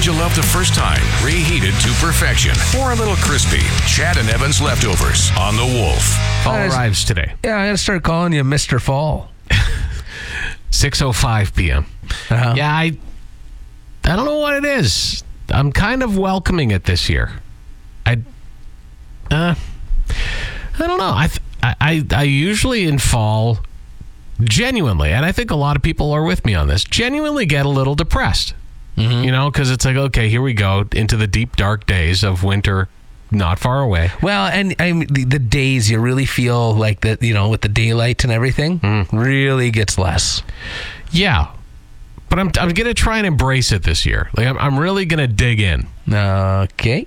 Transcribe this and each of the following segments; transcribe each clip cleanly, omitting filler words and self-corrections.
ones you loved the first time, reheated to perfection, or a little crispy. Chad and Evan's leftovers on The Wolf. Fall arrives today. Yeah, I'm going to start calling you Mr. Fall. 6:05 p.m. Uh-huh. Yeah, I don't know what it is. I'm kind of welcoming it this year. I don't know. I usually in fall, genuinely, and I think a lot of people are with me on this, genuinely get a little depressed. Mm-hmm. You know, because it's like, okay, here we go into the deep, dark days of winter not far away. Well, and the days you really feel like that, you know, with the daylight and everything, really gets less. Yeah. But I'm going to try and embrace it this year. Like, I'm really going to dig in. Okay.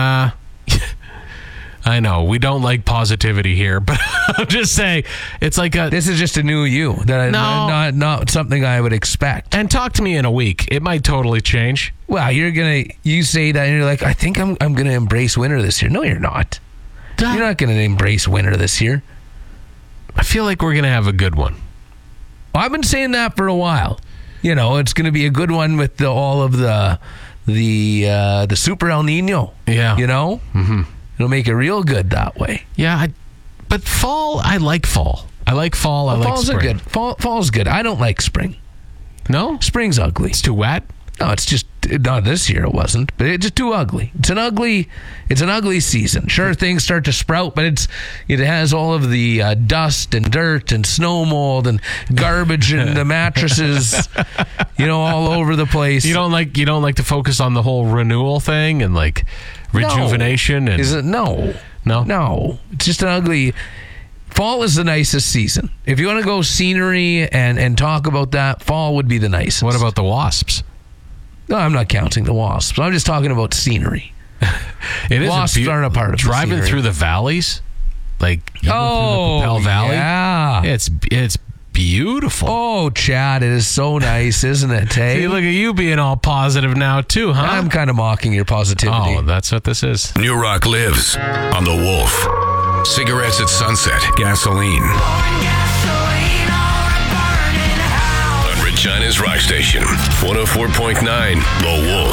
I know we don't like positivity here, but I'm just saying it's like this is just a new you that not something I would expect. And talk to me in a week; it might totally change. Well, you say that and you're like, I think I'm gonna embrace winter this year. No, you're not. You're not gonna embrace winter this year. I feel like we're gonna have a good one. Well, I've been saying that for a while. You know, it's gonna be a good one with all of the super El Nino. Yeah, you know. Mm-hmm. It'll make it real good that way. Yeah, but fall, I like fall. I like fall. I like spring. Fall's good. I don't like spring. No? Spring's ugly. It's too wet? No, it's just, not this year it wasn't, but it's just too ugly. It's an ugly season. Sure, things start to sprout, but it has all of the dust and dirt and snow mold and garbage and the mattresses, you know, all over the place. You don't like to focus on the whole renewal thing and like rejuvenation? Is it? No. It's just an ugly. Fall is the nicest season. If you want to go scenery and talk about that, fall would be the nicest. What about the wasps? No, I'm not counting the wasps. I'm just talking about scenery. Wasps aren't a part of driving through the valleys, like through the Papel Valley. Yeah, it's beautiful. Oh, Chad, it is so nice, isn't it? Hey, see, look at you being all positive now too, huh? I'm kind of mocking your positivity. Oh, that's what this is. New Rock lives on The Wolf. Cigarettes at sunset, gasoline. On Regina's Rock Station, 104.9, The Wolf.